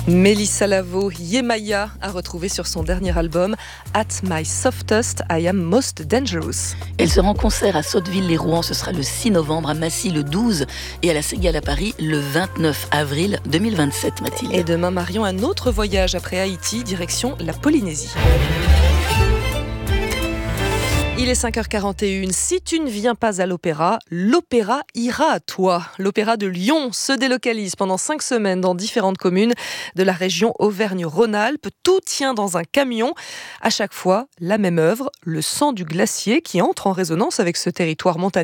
Mélissa Lavo, Yemaya, a retrouvé sur son dernier album At My Softest, I Am Most Dangerous. Elle sera en concert à Sotteville-les-Rouen, ce sera le 6 novembre, à Massy le 12 et à la Cigale à Paris le 29 avril 2027, Mathilde. Et demain, Marion, un autre voyage après Haïti, direction la Polynésie. Il est 5h41. Si tu ne viens pas à l'opéra ira à toi. L'opéra de Lyon se délocalise pendant 5 semaines dans différentes communes de la région Auvergne-Rhône-Alpes. Tout tient dans un camion. À chaque fois, la même œuvre, le sang du glacier, qui entre en résonance avec ce territoire montagneux.